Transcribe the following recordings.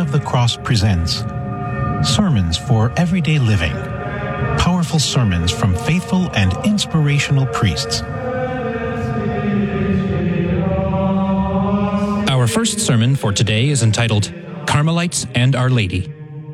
of the Cross presents Sermons for Everyday Living. Powerful sermons from faithful and inspirational priests. Our first sermon for today is entitled Carmelites and Our Lady.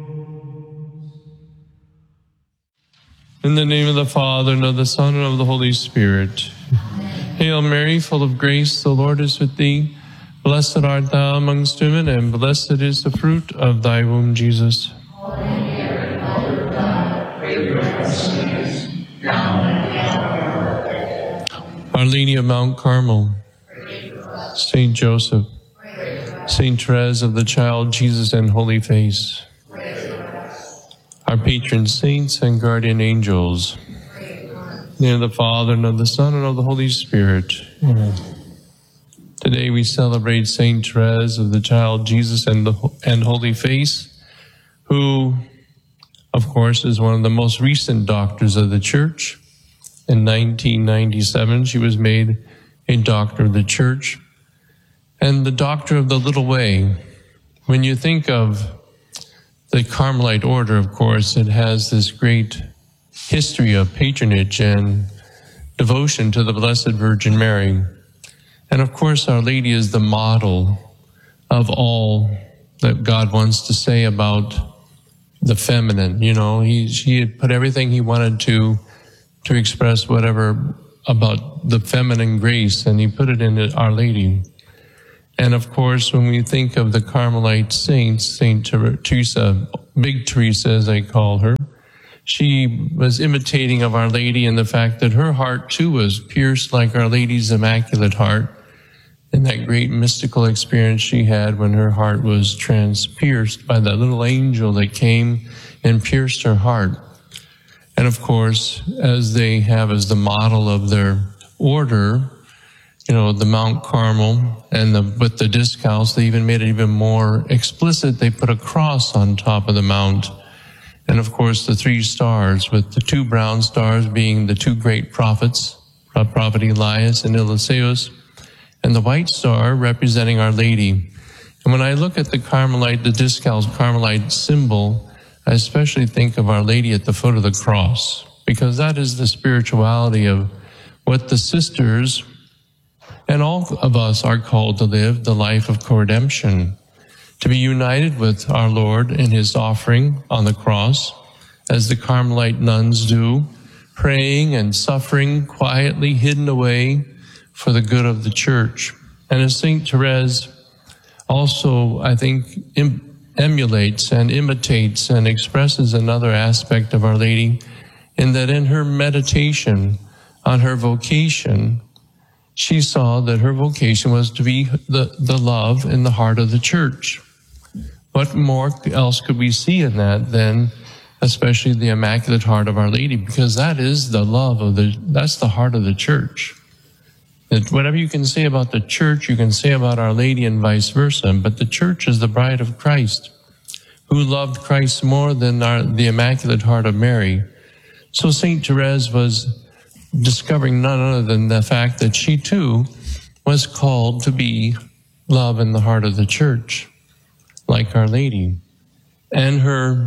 In the name of the Father, and of the Son, and of the Holy Spirit. Hail Mary, full of grace, the Lord is with thee. Blessed art thou amongst women, and blessed is the fruit of thy womb, Jesus. Holy Mary, Mother of God, pray for us sinners, now and at the hour of our death. Our Lady of Mount Carmel, Pray for us. Saint Joseph, Pray for us. Saint Therese of the Child Jesus and Holy Face, Pray for us. our patron saints and guardian angels. Pray for us. In the name of the Father, and of the Son, and of the Holy Spirit. Amen. Today we celebrate Saint Therese of the Child Jesus and Holy Face, who, of course, is one of the most recent doctors of the Church. In 1997, she was made a doctor of the Church and the doctor of the little way. When you think of the Carmelite order, of course, it has this great history of patronage and devotion to the Blessed Virgin Mary. And of course, Our Lady is the model of all that God wants to say about the feminine. You know, she had put everything he wanted to express whatever about the feminine grace, and he put it in Our Lady. And of course, when we think of the Carmelite saints, Saint Teresa, Big Teresa as I call her, she was imitating of Our Lady in the fact that her heart too was pierced like Our Lady's Immaculate Heart, in that great mystical experience she had when her heart was pierced by that little angel that came and pierced her heart. And of course, as they have as the model of their order, you know, the Mount Carmel and with the discals, they even made it even more explicit. They put a cross on top of the mount. And of course, the 3 stars, with the 2 brown stars being the 2 great prophets, Prophet Elias and Eliseus, and the white star representing Our Lady. And when I look at the Carmelite, the discal's Carmelite symbol, I especially think of Our Lady at the foot of the cross, because that is the spirituality of what the sisters and all of us are called to live, the life of co-redemption, to be united with our Lord in his offering on the cross, as the Carmelite nuns do, praying and suffering quietly hidden away for the good of the Church. And as Saint Therese also, I think, emulates and imitates and expresses another aspect of Our Lady, in that in her meditation on her vocation, she saw that her vocation was to be the love in the heart of the Church. What more else could we see in that than especially the Immaculate Heart of Our Lady? Because that is the love of that's the heart of the Church. That whatever you can say about the Church, you can say about Our Lady and vice versa. But the Church is the bride of Christ, who loved Christ more than the Immaculate Heart of Mary. So Saint Therese was discovering none other than the fact that she too was called to be love in the heart of the Church, like Our Lady. And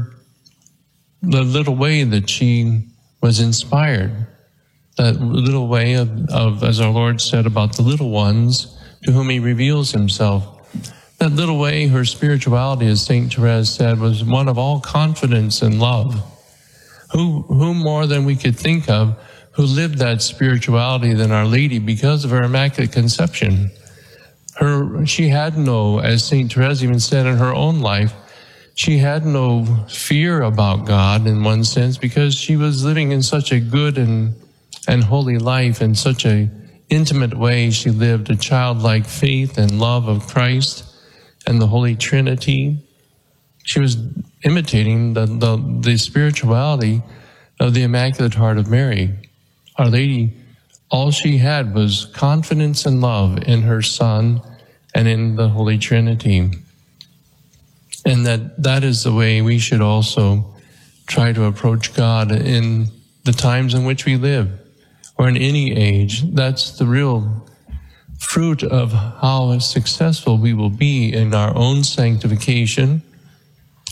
the little way that she was inspired, that little way of, as our Lord said about the little ones to whom he reveals himself, that little way, her spirituality, as Saint Therese said, was one of all confidence and love. Who more than we could think of, who lived that spirituality than Our Lady because of her Immaculate Conception? She had no, as Saint Therese even said in her own life, she had no fear about God in one sense, because she was living in such a good and holy life, in such a intimate way. She lived a childlike faith and love of Christ and the Holy Trinity. She was imitating the spirituality of the Immaculate Heart of Mary. Our Lady, all she had was confidence and love in her Son and in the Holy Trinity. And that is the way we should also try to approach God in the times in which we live, or in any age. That's the real fruit of how successful we will be in our own sanctification,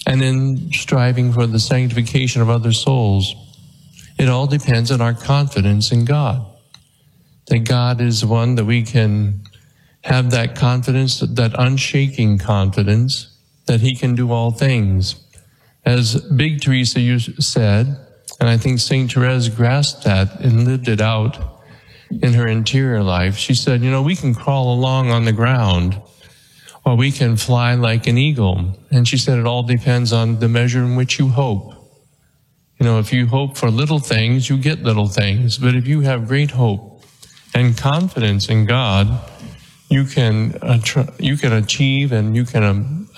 and in striving for the sanctification of other souls. It all depends on our confidence in God. That God is one that we can have that confidence, that unshaking confidence, that He can do all things. As Big Teresa said, and I think St. Therese grasped that and lived it out in her interior life, she said, we can crawl along on the ground, or we can fly like an eagle. And she said it all depends on the measure in which you hope. If you hope for little things, you get little things. But if you have great hope and confidence in God, you can achieve and you can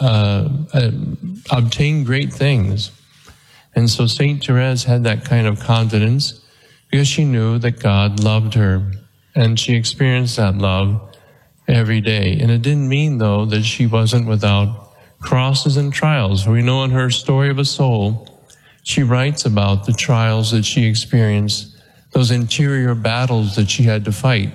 obtain great things. And so St. Therese had that kind of confidence because she knew that God loved her, and she experienced that love every day. And it didn't mean, though, that she wasn't without crosses and trials. We know in her story of a soul, she writes about the trials that she experienced, those interior battles that she had to fight.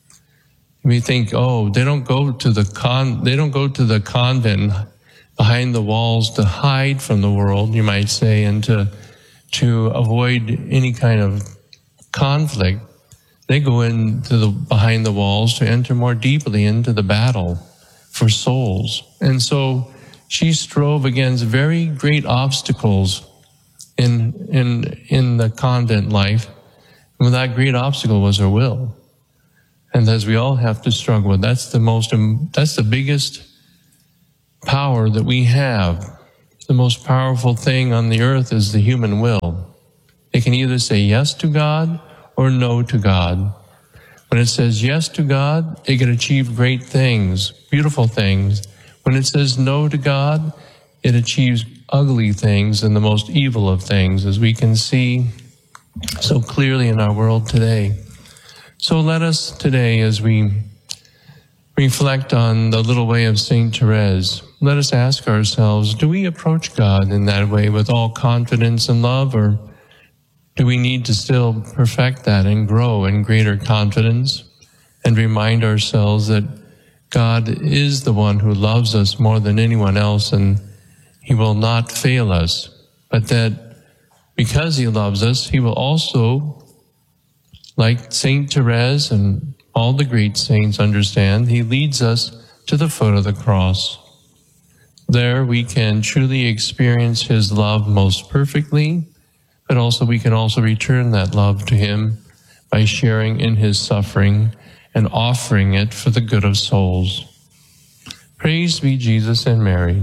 We think, they don't go to the convent behind the walls to hide from the world, you might say, and to avoid any kind of conflict. They go behind the walls to enter more deeply into the battle for souls. And so she strove against very great obstacles in the convent life. And that great obstacle was her will. And as we all have to struggle with, that's the biggest power that we have. The most powerful thing on the earth is the human will. It can either say yes to God or no to God. When it says yes to God, it can achieve great things, beautiful things. When it says no to God, it achieves ugly things and the most evil of things, as we can see so clearly in our world today. So let us today, as we reflect on the little way of St. Therese, let us ask ourselves, do we approach God in that way with all confidence and love, or do we need to still perfect that and grow in greater confidence and remind ourselves that God is the one who loves us more than anyone else, and He will not fail us, but that because He loves us, He will also, like St. Therese and all the great saints understand, He leads us to the foot of the cross. There we can truly experience His love most perfectly, but also we can also return that love to Him by sharing in His suffering and offering it for the good of souls. Praise be Jesus and Mary.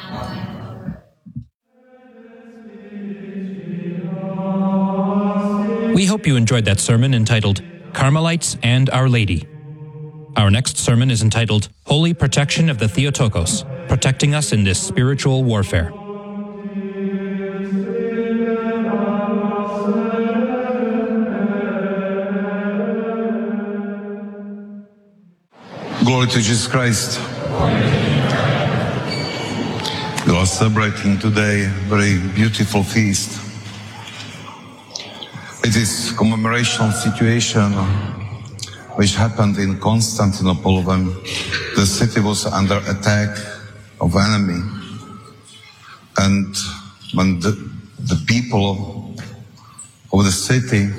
We hope you enjoyed that sermon entitled Carmelites and Our Lady. Our next sermon is entitled Holy Protection of the Theotokos, protecting us in this spiritual warfare. Glory to Jesus Christ. We are celebrating today a very beautiful feast. It is commemoration situation which happened in Constantinople when the city was under attack of enemy, and when the people of the city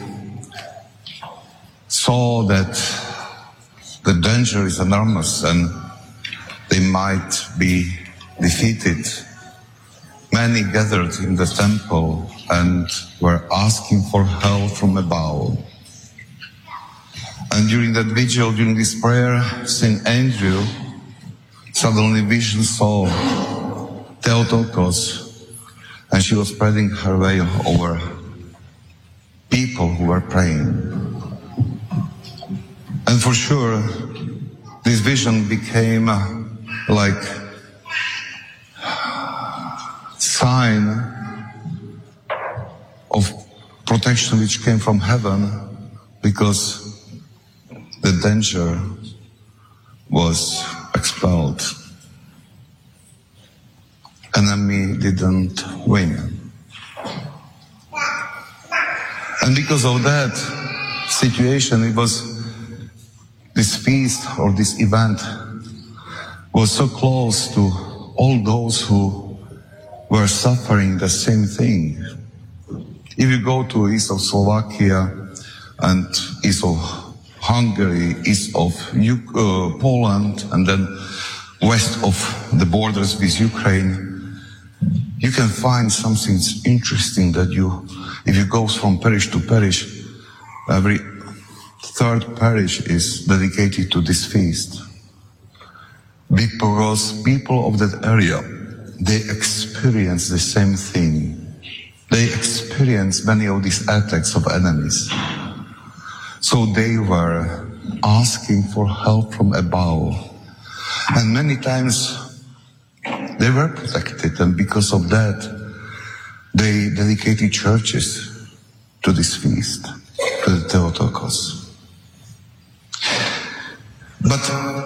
saw that the danger is enormous and they might be defeated, many gathered in the temple and were asking for help from above. And during that vigil, during this prayer, St. Andrew suddenly vision saw Theotokos, and she was spreading her veil over people who were praying. And for sure, this vision became like sign of protection which came from heaven, because the danger was expelled. Enemy didn't win. And because of that situation, it was this feast or this event was so close to all those who were suffering the same thing. If you go to east of Slovakia and east of Hungary, east of Poland, and then west of the borders with Ukraine, you can find something interesting that if you go from parish to parish, every third parish is dedicated to this feast. Because people of that area, they experience the same thing. They experience many of these attacks of enemies. So they were asking for help from above. And many times they were protected, and because of that, they dedicated churches to this feast, to the Theotokos. But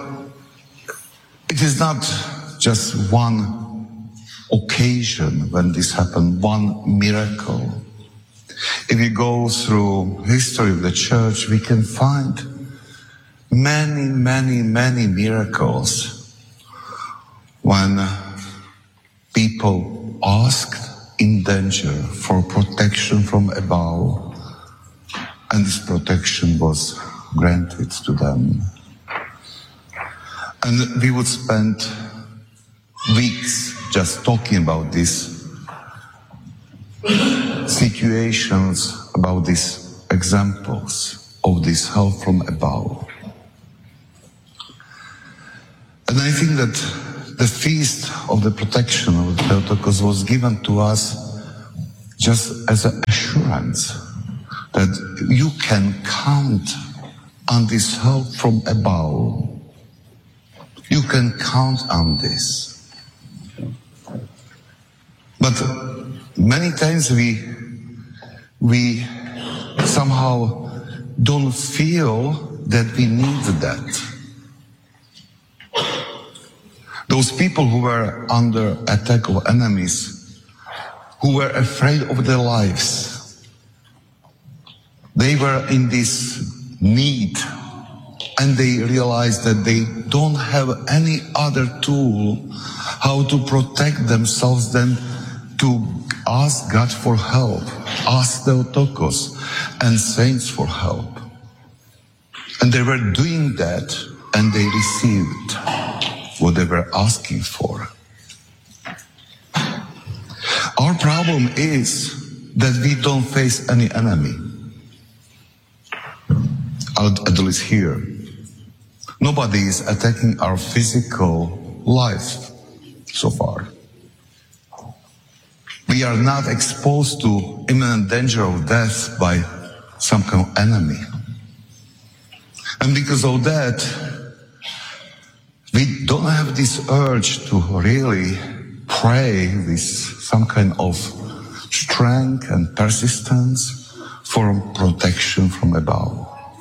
it is not just one occasion when this happened, one miracle. If you go through history of the church, we can find many, many, many miracles when people asked in danger for protection from above, and this protection was granted to them. And we would spend weeks just talking about these situations, about these examples of this help from above. And I think that the feast of the protection of the Theotokos was given to us just as an assurance that you can count on this help from above. You can count on this. But many times we somehow don't feel that we need that. Those people who were under attack of enemies, who were afraid of their lives, they were in this need, and they realized that they don't have any other tool how to protect themselves than to ask God for help, ask Theotokos and saints for help. And they were doing that, and they received what they were asking for. Our problem is that we don't face any enemy, at least here. Nobody is attacking our physical life so far. We are not exposed to imminent danger of death by some kind of enemy. And because of that, we don't have this urge to really pray with some kind of strength and persistence for protection from above.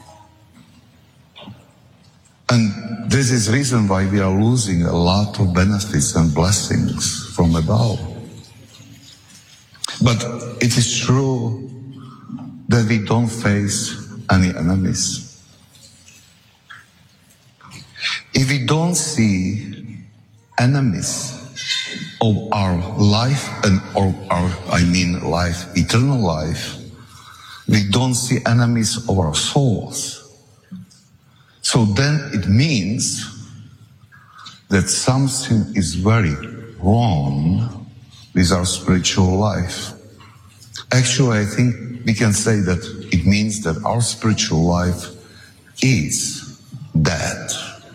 And this is the reason why we are losing a lot of benefits and blessings from above. But it is true that we don't face any enemies. If we don't see enemies of our life eternal life, we don't see enemies of our souls. So then it means that something is very wrong with our spiritual life. Actually, I think we can say that it means that our spiritual life is dead.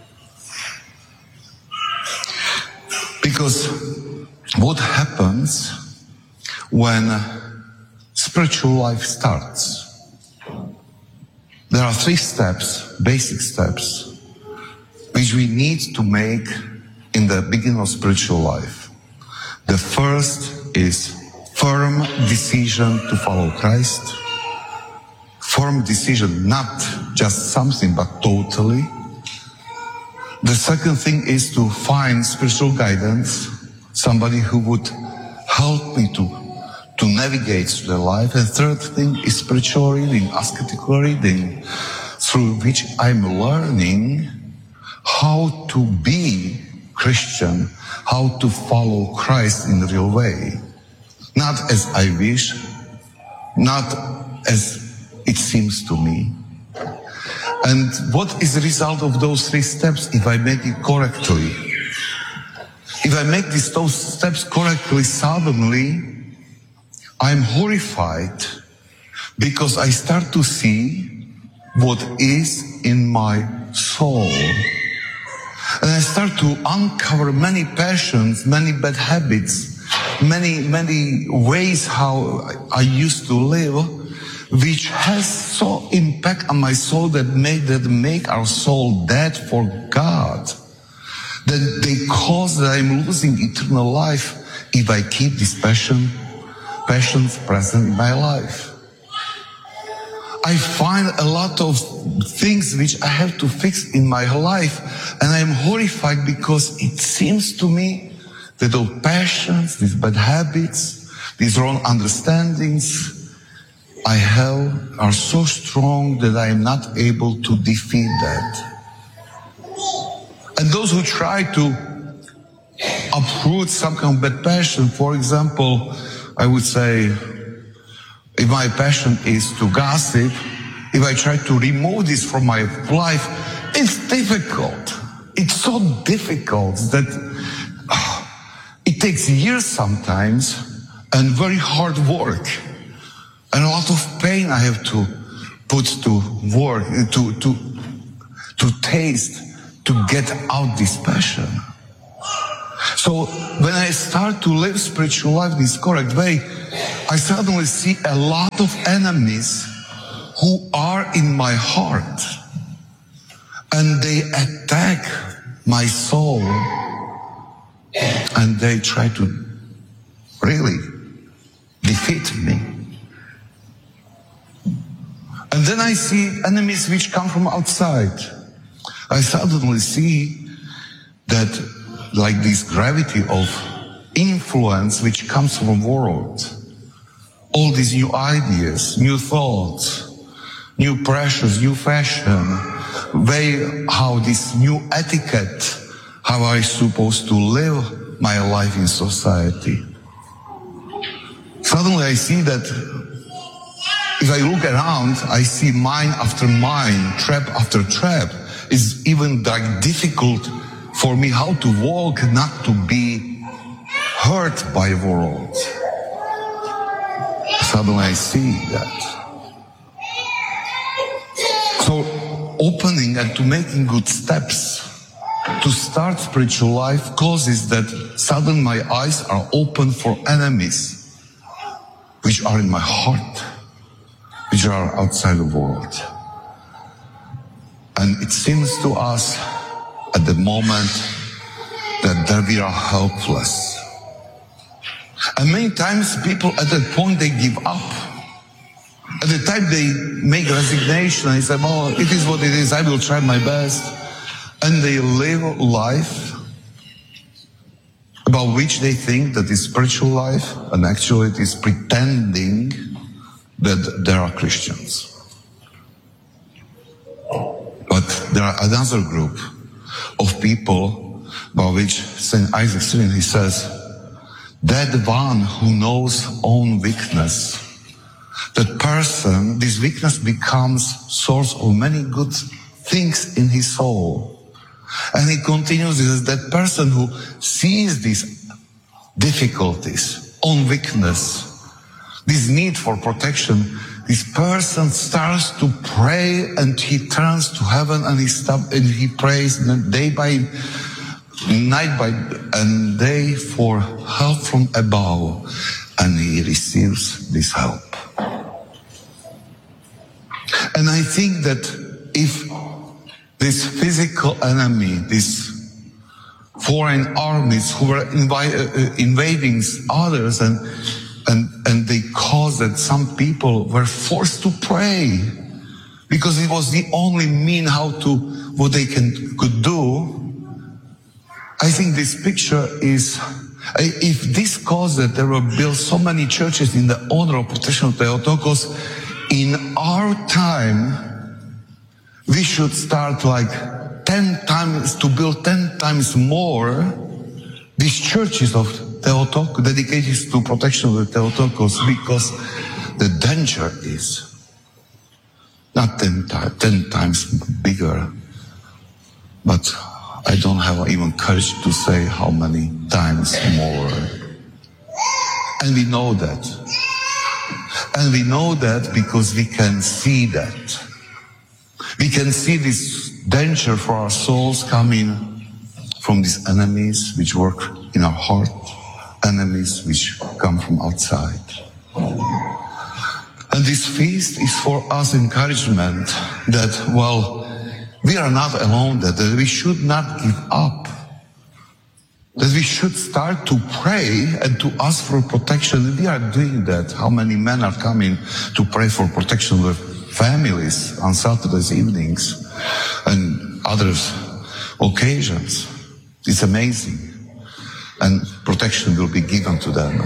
Because what happens when spiritual life starts? There are 3 steps, basic steps, which we need to make in the beginning of spiritual life. The first is firm decision to follow Christ. Firm decision, not just something, but totally. The second thing is to find spiritual guidance, somebody who would help me to navigate through the life. And third thing is spiritual reading, ascetical reading, through which I'm learning how to be Christian, how to follow Christ in a real way. Not as I wish, not as it seems to me. And what is the result of those 3 steps if I make it correctly? If I make those steps correctly, suddenly I'm horrified because I start to see what is in my soul. And I start to uncover many passions, many bad habits, many ways how I used to live, which has so impact on my soul that make our soul dead for God. That they cause that I'm losing eternal life if I keep these passions present in my life. I find a lot of things which I have to fix in my life, and I'm horrified because it seems to me that those passions, these bad habits, these wrong understandings I have are so strong that I am not able to defeat that. And those who try to uproot some kind of bad passion, for example, I would say, if my passion is to gossip, if I try to remove this from my life, it's difficult. It's so difficult that it takes years sometimes and very hard work. And a lot of pain I have to put to work, to taste, to get out this passion. So when I start to live spiritual life in this correct way, I suddenly see a lot of enemies who are in my heart. And they attack my soul. And they try to really defeat me. And then I see enemies which come from outside. I suddenly see that like this gravity of influence which comes from the world. All these new ideas, new thoughts, new pressures, new fashion, way how this new etiquette, how I supposed to live my life in society. Suddenly I see that if I look around, I see mine after mine, trap after trap. It's even like difficult for me how to walk, not to be hurt by the world. Suddenly I see that. So opening and to making good steps to start spiritual life causes that suddenly my eyes are open for enemies which are in my heart, which are outside the world. And it seems to us at the moment that we are helpless. And many times people at that point they give up. At the time they make resignation and say, well, it is what it is, I will try my best. And they live life about which they think that is spiritual life, and actually it is pretending that there are Christians. But there are another group of people about which St. Isaac Syrian, he says, that one who knows own weakness, that person, this weakness becomes source of many good things in his soul. And he continues, as that person who sees these difficulties, own weakness, this need for protection, this person starts to pray and he turns to heaven and he prays day by night by and day for help from above, and he receives this help. And I think that if this physical enemy, these foreign armies who were invading others and they caused that some people were forced to pray because it was the only mean what they could do. I think this picture is, if this caused that there were built so many churches in the honor of protection of Theotokos, in our time, we should start like to build 10 times more these churches of Theotokos, dedicated to protection of the Theotokos, because the danger is not 10 times bigger, but I don't have even courage to say how many times more. And we know that. And we know that because we can see that. We can see this danger for our souls coming from these enemies which work in our heart, enemies which come from outside. And this feast is for us encouragement that, well, we are not alone, that we should not give up, that we should start to pray and to ask for protection. We are doing that. How many men are coming to pray for protection with families on Saturdays evenings and other occasions? It's amazing. And protection will be given to them.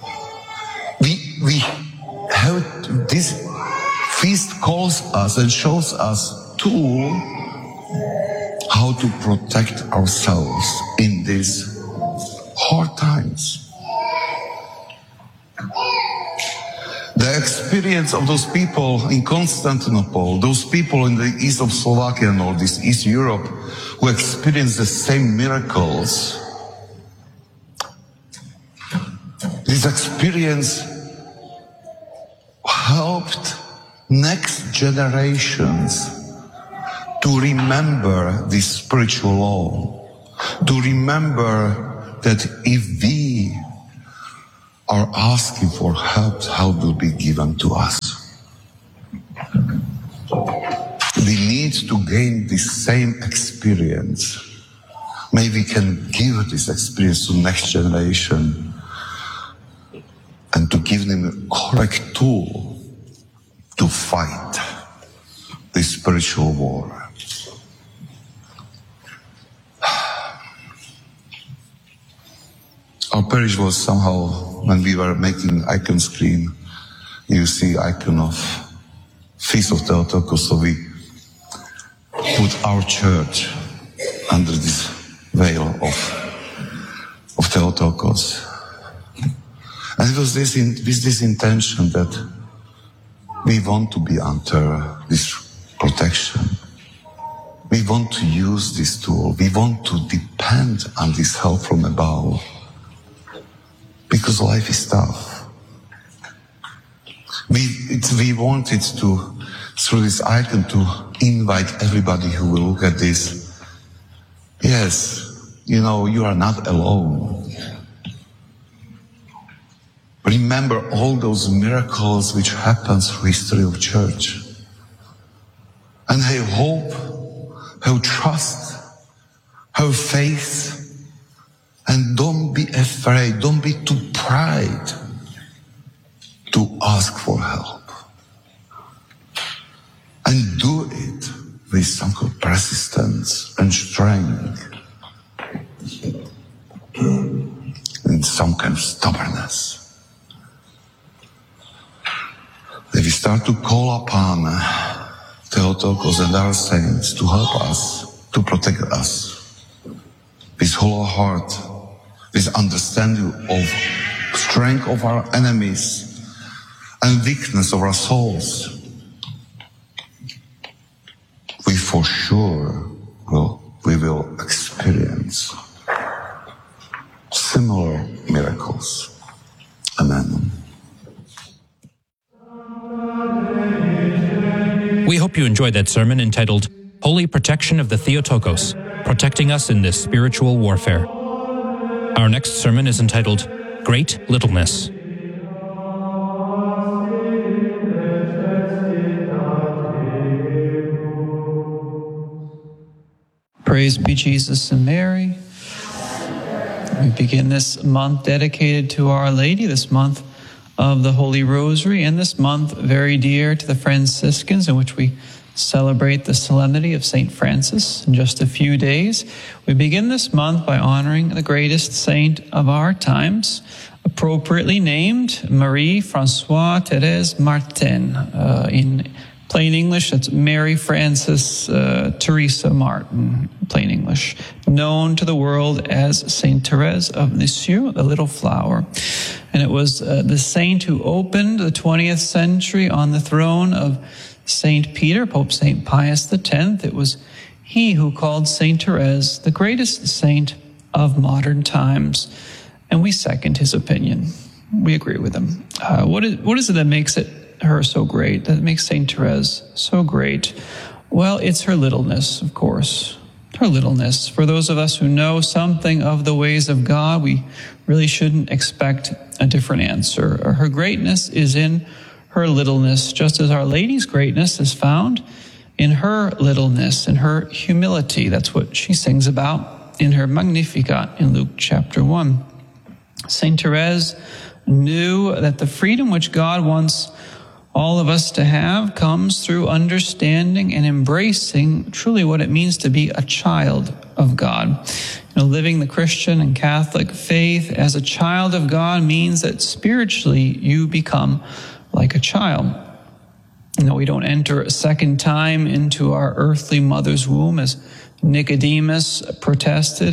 We have this feast calls us and shows us tool how to protect ourselves in these hard times. The experience of those people in Constantinople, those people in the east of Slovakia or this East Europe who experienced the same miracles, this experience helped next generations to remember this spiritual law, to remember that if we are asking for help, help will be given to us. We need to gain this same experience. Maybe we can give this experience to next generation and to give them a correct tool to fight this spiritual war. Our parish was somehow, when we were making icon screen, you see icon of Feast of Theotokos, so we put our church under this veil of Theotokos. And it was with this intention that we want to be under this protection. We want to use this tool. We want to depend on this help from above. Because life is tough. We wanted to, through this icon, to invite everybody who will look at this. Yes, you know, you are not alone. Remember all those miracles which happened through history of church. And have hope, have trust, have faith. And don't be afraid, don't be too proud to ask for help. And do it with some kind of persistence and strength. And some kind of stubbornness. If we start to call upon Theotokos and our saints to help us, to protect us, with whole heart, with understanding of strength of our enemies and weakness of our souls, we for sure will experience similar miracles. Amen. We hope you enjoyed that sermon entitled Holy Protection of the Theotokos, Protecting Us in This Spiritual Warfare. Our next sermon is entitled Great Littleness. Praise be Jesus and Mary. We begin this month dedicated to Our Lady, this month of the Holy Rosary, and this month very dear to the Franciscans, in which we celebrate the solemnity of St. Francis in just a few days. We begin this month by honoring the greatest saint of our times, appropriately named Marie Françoise Thérèse Martin, in Plain English, that's Mary Frances Teresa Martin, plain English, known to the world as Saint Therese of Lisieux, the Little Flower. And it was the saint who opened the 20th century on the throne of Saint Peter, Pope Saint Pius X. It was he who called Saint Therese the greatest saint of modern times, and we second his opinion. We agree with him. What is it that makes her so great, that makes Saint Therese so great? Well, it's her littleness, of course. Her littleness. For those of us who know something of the ways of God, we really shouldn't expect a different answer. Her greatness is in her littleness, just as Our Lady's greatness is found in her littleness, in her humility. That's what she sings about in her Magnificat in Luke chapter 1. Saint Therese knew that the freedom which God wants all of us to have comes through understanding and embracing truly what it means to be a child of God. Living the Christian and Catholic faith as a child of God means that spiritually you become like a child. We don't enter a second time into our earthly mother's womb, as Nicodemus protested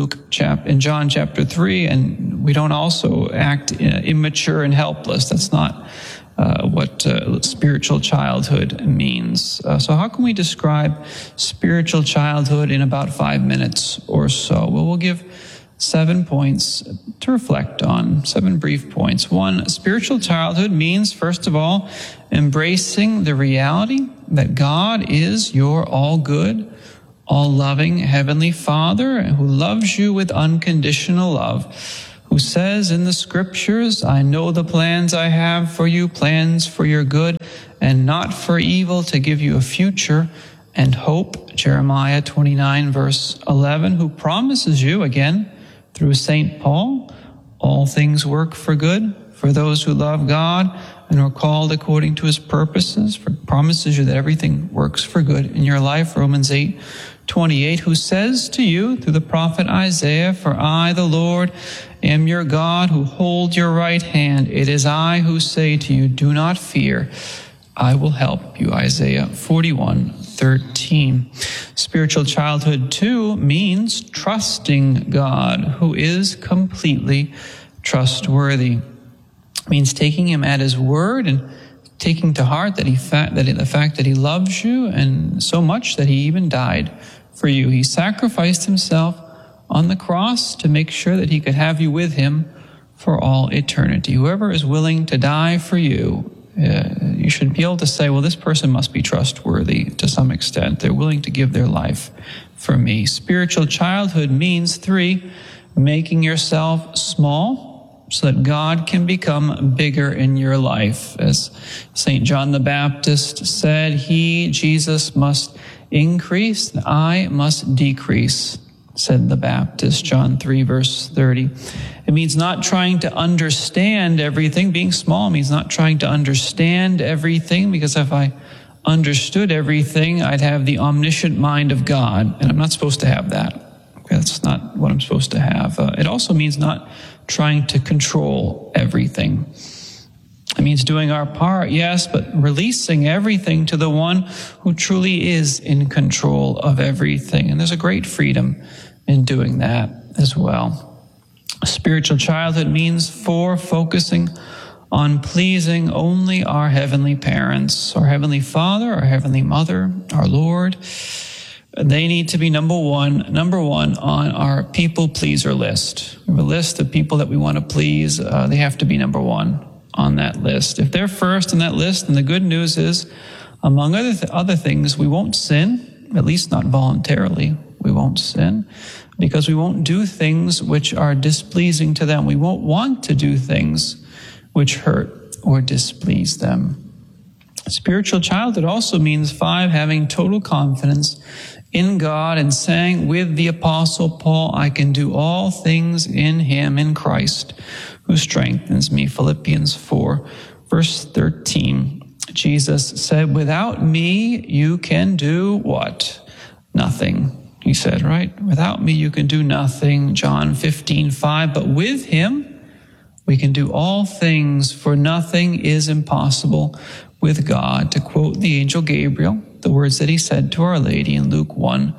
in John chapter 3, and we don't also act immature and helpless. That's not what spiritual childhood means. So how can we describe spiritual childhood in about 5 minutes or so? Well, we'll give 7 points to reflect on, 7 brief points. 1, spiritual childhood means, first of all, embracing the reality that God is your all-good, all-loving Heavenly Father who loves you with unconditional love, who says in the Scriptures, I know the plans I have for you, plans for your good and not for evil, to give you a future and hope, Jeremiah 29 verse 11, who promises you, again, through St. Paul, all things work for good for those who love God and are called according to his purposes, promises you that everything works for good in your life, Romans 8:28, who says to you through the prophet Isaiah, for I, the Lord, am your God who hold your right hand. It is I who say to you, do not fear. I will help you, Isaiah 41:13. Spiritual childhood, too, means trusting God, who is completely trustworthy. It means taking him at his word and taking to heart the fact that he loves you, and so much that he even died for you. He sacrificed himself on the cross to make sure that he could have you with him for all eternity. Whoever is willing to die for you, you should be able to say, well, this person must be trustworthy to some extent. They're willing to give their life for me. Spiritual childhood means 3, making yourself small so that God can become bigger in your life. As St. John the Baptist said, he, Jesus, must increase, I must decrease, said the Baptist, John 3, verse 30. It means not trying to understand everything. Being small means not trying to understand everything, because if I understood everything, I'd have the omniscient mind of God, and I'm not supposed to have that. Okay, that's not what I'm supposed to have. It also means not trying to control everything. It means doing our part, yes, but releasing everything to the one who truly is in control of everything. And there's a great freedom in doing that as well. Spiritual childhood means 4, focusing on pleasing only our heavenly parents, our Heavenly Father, our Heavenly Mother, our Lord. They need to be number one on our people pleaser list. We have a list of people that we want to please. They have to be number 1 on that list. If they're first on that list, then the good news is, among other things, we won't sin, at least not voluntarily. We won't sin because we won't do things which are displeasing to them. We won't want to do things which hurt or displease them. Spiritual childhood also means 5, having total confidence in God and saying with the Apostle Paul, I can do all things in him, in Christ, who strengthens me. Philippians 4, verse 13. Jesus said, without me, you can do what? Nothing. He said, right? Without me, you can do nothing. John 15:5. But with him, we can do all things, for nothing is impossible with God. To quote the angel Gabriel, the words that he said to Our Lady in Luke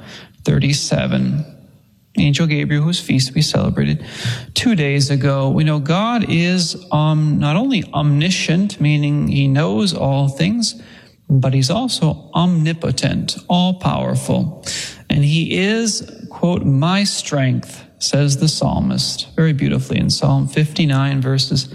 1:37. Angel Gabriel, whose feast we celebrated 2 days ago. We know God is not only omniscient, meaning he knows all things, but he's also omnipotent, all-powerful. And he is, quote, my strength, says the psalmist, very beautifully in Psalm 59, verses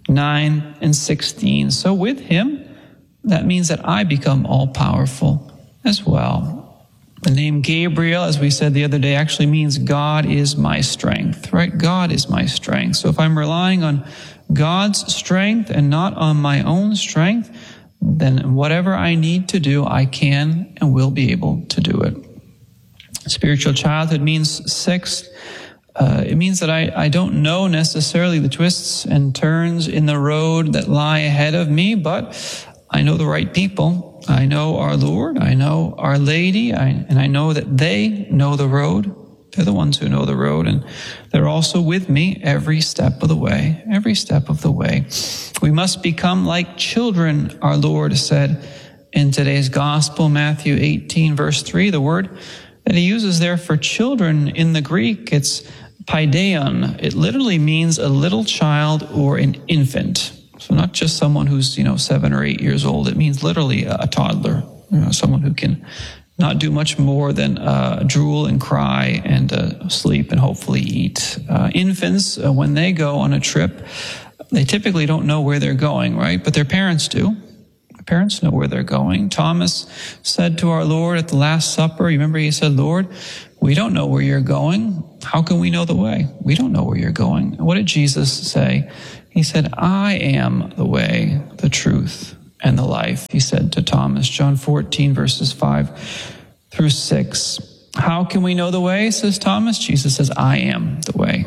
9 and 16. So with him, that means that I become all-powerful as well. The name Gabriel, as we said the other day, actually means God is my strength, right? God is my strength. So if I'm relying on God's strength and not on my own strength, then whatever I need to do, I can and will be able to do it. Spiritual childhood means sixth. It means that I don't know necessarily the twists and turns in the road that lie ahead of me, but I know the right people. I know our Lord. I know Our Lady. And I know that they know the road. They're the ones who know the road. And they're also with me every step of the way. Every step of the way. We must become like children, our Lord said in today's gospel, Matthew 18, verse 3. The word that he uses there for children in the Greek, it's paideon. It literally means a little child or an infant. So not just someone who's, 7 or 8 years old. It means literally a toddler, someone who can not do much more than drool and cry and sleep and hopefully eat. Infants, when they go on a trip, they typically don't know where they're going, right? But their parents do. Parents know where they're going. Thomas said to our Lord at the Last Supper, you remember he said, Lord, we don't know where you're going. How can we know the way? We don't know where you're going. What did Jesus say? He said, I am the way, the truth, and the life, he said to Thomas. John 14, verses 5 through 6. How can we know the way, says Thomas? Jesus says, I am the way.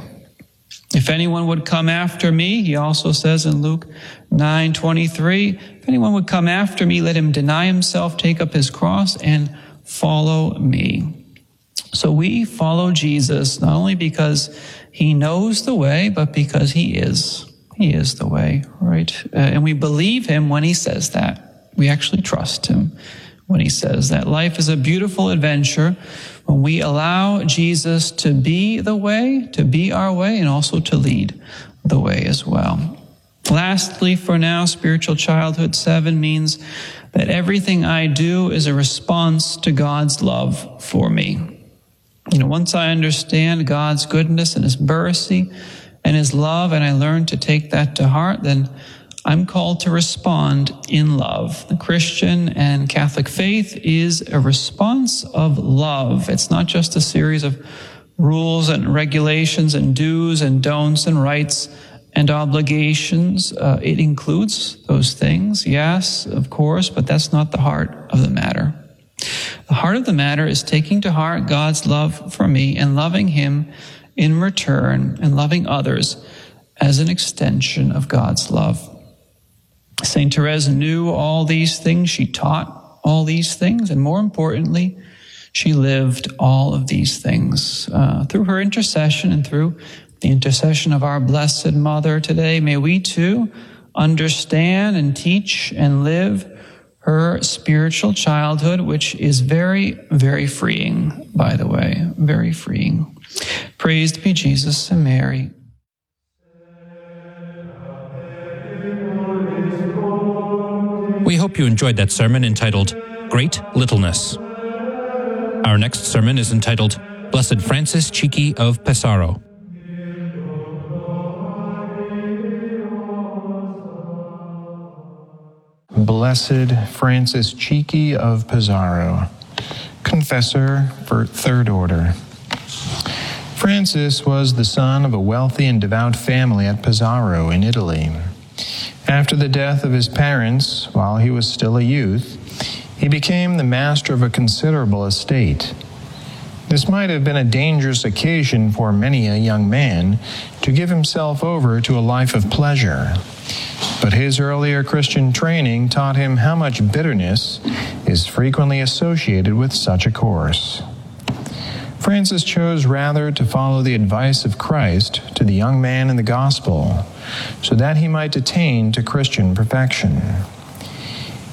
If anyone would come after me, he also says in Luke 9:23, if anyone would come after me, let him deny himself, take up his cross, and follow me. So we follow Jesus not only because he knows the way, but because he is. He is the way, right? And we believe him when he says that. We actually trust him when he says that. Life is a beautiful adventure when we allow Jesus to be the way, to be our way, and also to lead the way as well. Lastly, for now, spiritual childhood 7 means that everything I do is a response to God's love for me. Once I understand God's goodness and his mercy and his love, and I learn to take that to heart, then I'm called to respond in love. The Christian and Catholic faith is a response of love. It's not just a series of rules and regulations and do's and don'ts and rights and obligations. It includes those things, yes, of course, but that's not the heart of the matter. The heart of the matter is taking to heart God's love for me and loving him in return and loving others as an extension of God's love. St. Therese knew all these things. She taught all these things. And more importantly, she lived all of these things. Through her intercession and through the intercession of our Blessed Mother today, may we too understand and teach and live her spiritual childhood, which is very, very freeing, by the way, very freeing. Praised be Jesus and Mary. We hope you enjoyed that sermon entitled Great Littleness. Our next sermon is entitled Blessed Francis Chiki of Pesaro. Blessed Francis Chiki of Pesaro, confessor for Third Order. Francis was the son of a wealthy and devout family at Pesaro in Italy. After the death of his parents, while he was still a youth, he became the master of a considerable estate. This might have been a dangerous occasion for many a young man to give himself over to a life of pleasure. But his earlier Christian training taught him how much bitterness is frequently associated with such a course. Francis chose rather to follow the advice of Christ to the young man in the gospel, so that he might attain to Christian perfection.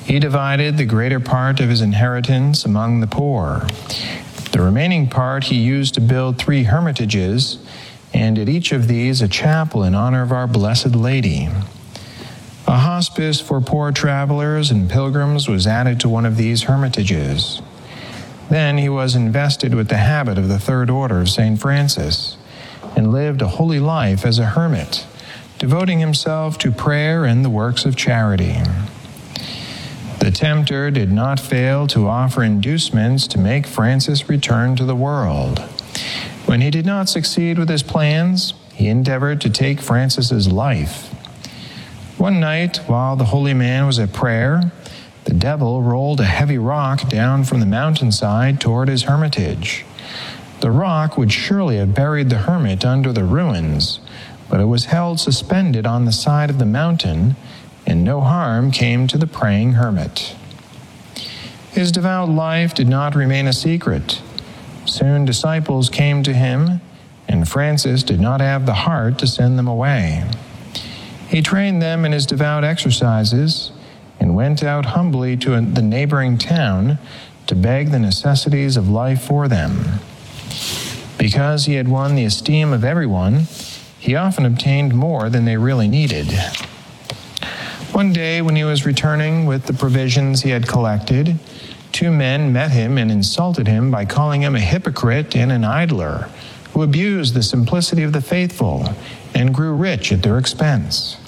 He divided the greater part of his inheritance among the poor. The remaining part he used to build 3 hermitages, and at each of these a chapel in honor of our Blessed Lady. A hospice for poor travelers and pilgrims was added to one of these hermitages. Then he was invested with the habit of the 3rd order of St. Francis, and lived a holy life as a hermit, devoting himself to prayer and the works of charity. The tempter did not fail to offer inducements to make Francis return to the world. When he did not succeed with his plans, he endeavored to take Francis's life. One night, while the holy man was at prayer, the devil rolled a heavy rock down from the mountainside toward his hermitage. The rock would surely have buried the hermit under the ruins, but it was held suspended on the side of the mountain, and no harm came to the praying hermit. His devout life did not remain a secret. Soon disciples came to him, and Francis did not have the heart to send them away. He trained them in his devout exercises and went out humbly to the neighboring town to beg the necessities of life for them. Because he had won the esteem of everyone, he often obtained more than they really needed. One day, when he was returning with the provisions he had collected, 2 men met him and insulted him by calling him a hypocrite and an idler, who abused the simplicity of the faithful and grew rich at their expense.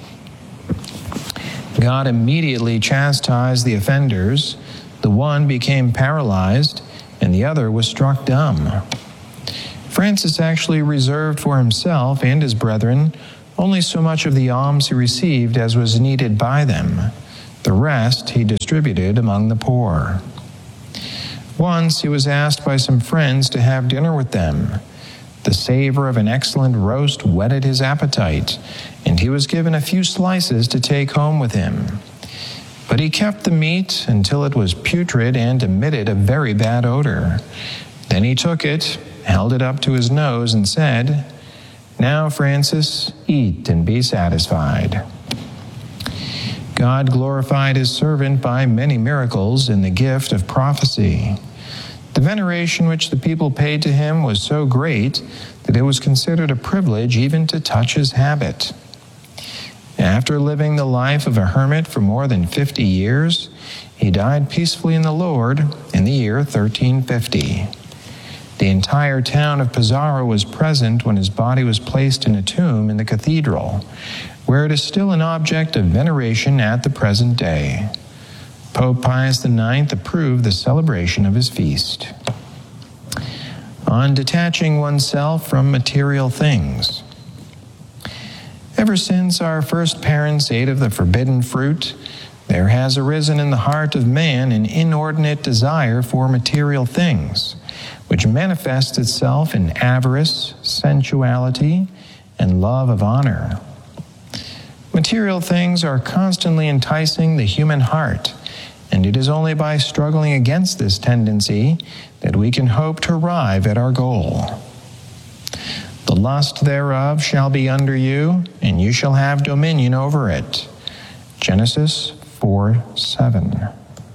God immediately chastised the offenders. The one became paralyzed, and the other was struck dumb. Francis actually reserved for himself and his brethren only so much of the alms he received as was needed by them. The rest he distributed among the poor. Once he was asked by some friends to have dinner with them. The savor of an excellent roast whetted his appetite, and he was given a few slices to take home with him. But he kept the meat until it was putrid and emitted a very bad odor. Then he took it, held it up to his nose, and said, "Now, Francis, eat and be satisfied." God glorified his servant by many miracles and the gift of prophecy. The veneration which the people paid to him was so great that it was considered a privilege even to touch his habit. After living the life of a hermit for more than 50 years, he died peacefully in the Lord in the year 1350. The entire town of Pesaro was present when his body was placed in a tomb in the cathedral, where it is still an object of veneration at the present day. Pope Pius IX approved the celebration of his feast. On detaching oneself from material things. Ever since our first parents ate of the forbidden fruit, there has arisen in the heart of man an inordinate desire for material things, which manifests itself in avarice, sensuality, and love of honor. Material things are constantly enticing the human heart, and it is only by struggling against this tendency that we can hope to arrive at our goal. The lust thereof shall be under you, and you shall have dominion over it. Genesis 4:7.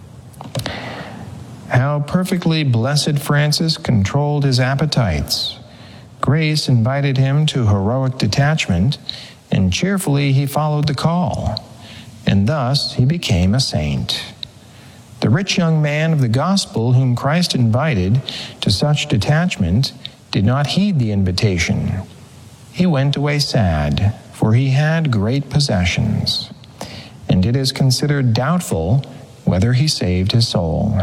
How perfectly Blessed Francis controlled his appetites. Grace invited him to heroic detachment, and cheerfully he followed the call, and thus he became a saint. The rich young man of the gospel whom Christ invited to such detachment did not heed the invitation. He went away sad, for he had great possessions, and it is considered doubtful whether he saved his soul.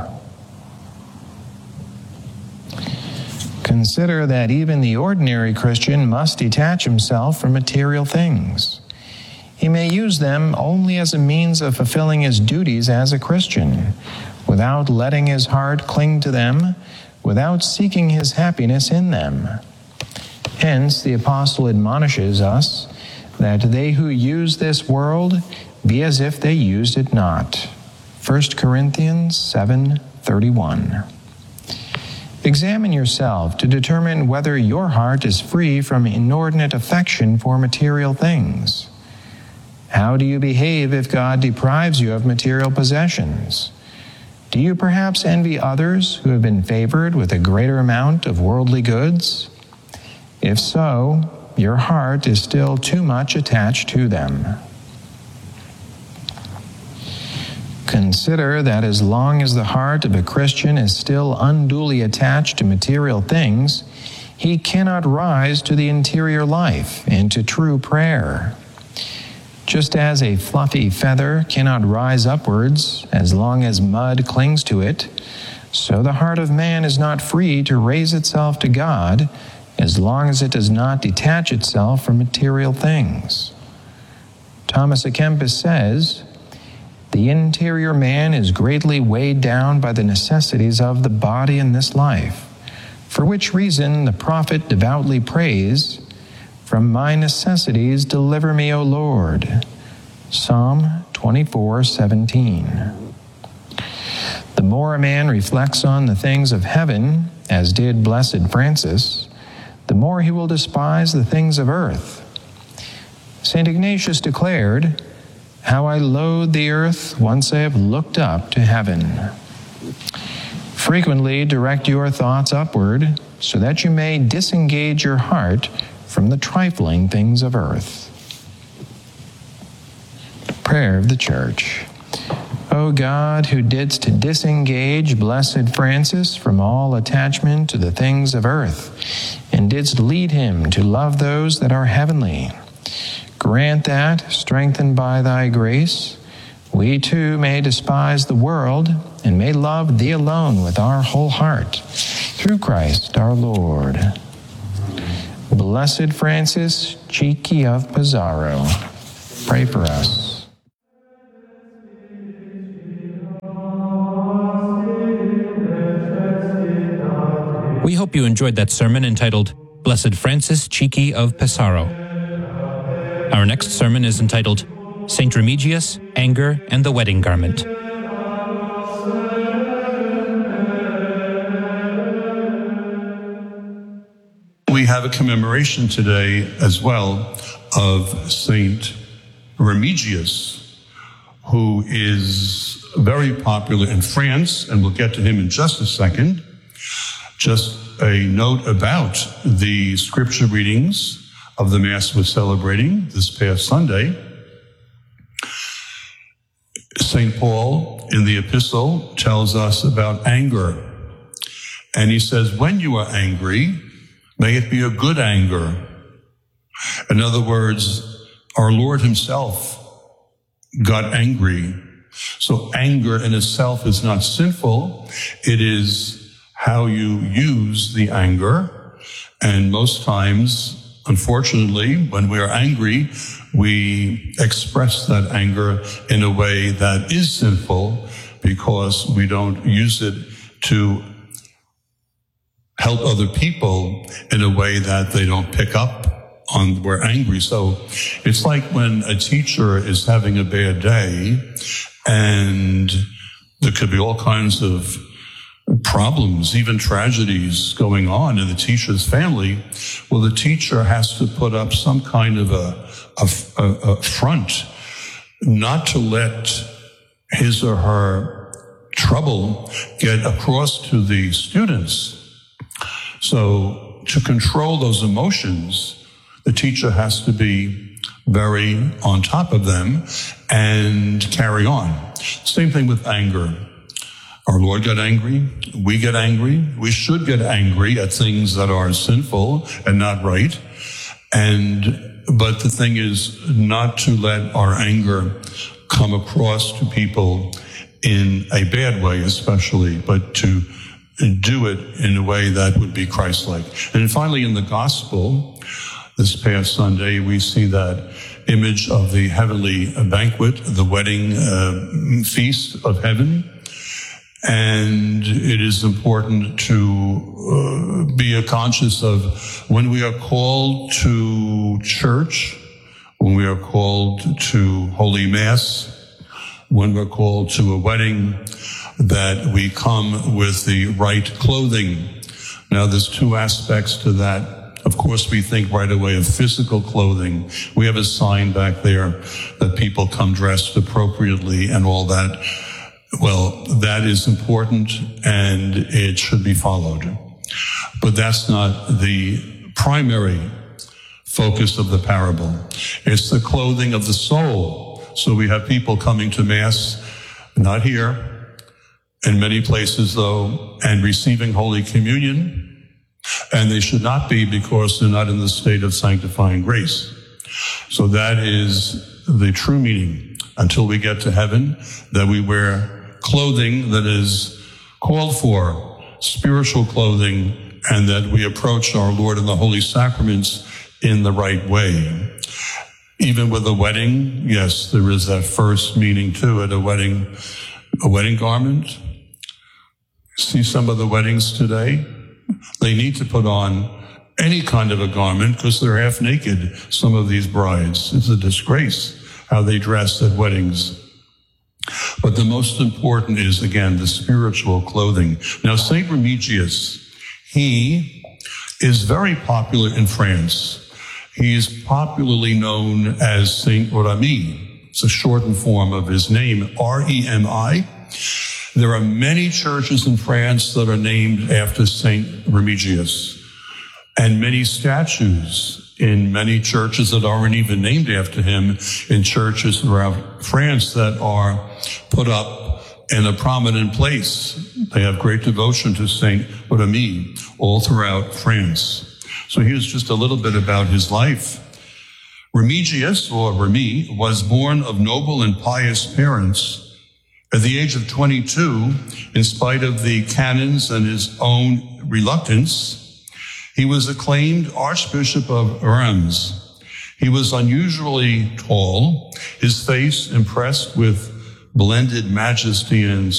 Consider that even the ordinary Christian must detach himself from material things. He may use them only as a means of fulfilling his duties as a Christian, without letting his heart cling to them, without seeking his happiness in them. Hence, the apostle admonishes us that they who use this world be as if they used it not. 1 Corinthians 7:31. Examine yourself to determine whether your heart is free from inordinate affection for material things. How do you behave if God deprives you of material possessions? Do you perhaps envy others who have been favored with a greater amount of worldly goods? If so, your heart is still too much attached to them. Consider that as long as the heart of a Christian is still unduly attached to material things, he cannot rise to the interior life and to true prayer. Just as a fluffy feather cannot rise upwards as long as mud clings to it, so the heart of man is not free to raise itself to God as long as it does not detach itself from material things. Thomas à Kempis says, "The interior man is greatly weighed down by the necessities of the body in this life, for which reason the prophet devoutly prays, 'From my necessities deliver me, O Lord.'" Psalm 24:17. The more a man reflects on the things of heaven, as did Blessed Francis, the more he will despise the things of earth. St. Ignatius declared, "How I loathe the earth once I have looked up to heaven." Frequently direct your thoughts upward so that you may disengage your heart from the trifling things of earth. Prayer of the Church. O God, who didst disengage Blessed Francis from all attachment to the things of earth, and didst lead him to love those that are heavenly, grant that, strengthened by thy grace, we too may despise the world and may love thee alone with our whole heart, through Christ our Lord. Blessed Francis Chicchi of Pesaro, pray for us. We hope you enjoyed that sermon entitled Blessed Francis Chicchi of Pesaro. Our next sermon is entitled Saint Remigius, Anger, and the Wedding Garment. We have a commemoration today as well of Saint Remigius, who is very popular in France, and we'll get to him in just a second. Just a note about the scripture readings of the Mass we're celebrating this past Sunday. St. Paul in the epistle tells us about anger. And he says, when you are angry, may it be a good anger. In other words, our Lord himself got angry. So anger in itself is not sinful. It is how you use the anger. And most times, unfortunately, when we are angry, we express that anger in a way that is sinful because we don't use it to help other people in a way that they don't pick up on we're angry. So it's like when a teacher is having a bad day and there could be all kinds of problems, even tragedies going on in the teacher's family. Well, the teacher has to put up some kind of a front, not to let his or her trouble get across to the students. So to control those emotions, the teacher has to be very on top of them and carry on. Same thing with anger. Our Lord got angry. We get angry. We should get angry at things that are sinful and not right. But the thing is not to let our anger come across to people in a bad way, especially, but to do it in a way that would be Christ-like. And finally, in the gospel, this past Sunday, we see that image of the heavenly banquet, the wedding feast of heaven. And it is important to be conscious of when we are called to church, when we are called to Holy Mass, when we're called to a wedding, that we come with the right clothing. Now, there's two aspects to that. Of course, we think right away of physical clothing. We have a sign back there that people come dressed appropriately and all that. Well, that is important and it should be followed. But that's not the primary focus of the parable. It's the clothing of the soul. So we have people coming to Mass, not here, in many places though, and receiving Holy Communion. And they should not be because they're not in the state of sanctifying grace. So that is the true meaning until we get to heaven, that we wear clothing that is called for, spiritual clothing, and that we approach our Lord in the Holy Sacraments in the right way. Even with a wedding, yes, there is that first meaning to it, a wedding garment. See some of the weddings today? They need to put on any kind of a garment because they're half naked, some of these brides. It's a disgrace how they dress at weddings. But the most important is, again, the spiritual clothing. Now, St. Remigius, he is very popular in France. He is popularly known as Saint Remi. It's a shortened form of his name, R-E-M-I. There are many churches in France that are named after Saint Remigius, and many statues in many churches that aren't even named after him in churches around France that are put up in a prominent place. They have great devotion to Saint Remi all throughout France. So here's just a little bit about his life. Remigius, or Remi, was born of noble and pious parents. At the age of 22, in spite of the canons and his own reluctance, he was acclaimed Archbishop of Reims. He was unusually tall, his face impressed with blended majesty and